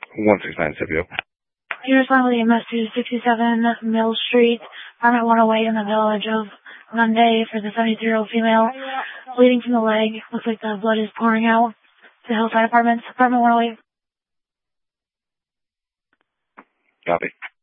169 Scipio. You respond with EMS to 67 Mill Street, apartment 108 in the village of Monday for the 73-year-old female, bleeding from the leg. Looks like the blood is pouring out. To Hillside Apartments, apartment 108. Copy.